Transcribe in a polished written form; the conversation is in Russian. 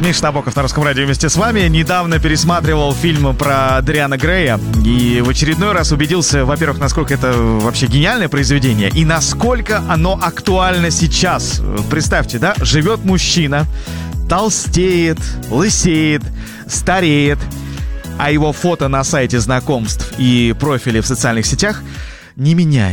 Миша Набоков на Русском радио вместе с вами. Недавно пересматривал фильм про Дориана Грея и в очередной раз убедился, во-первых, насколько это вообще гениальное произведение и насколько оно актуально сейчас. Представьте, да, живет мужчина, толстеет, лысеет, стареет, а его фото на сайте знакомств и профили в социальных сетях не меняется.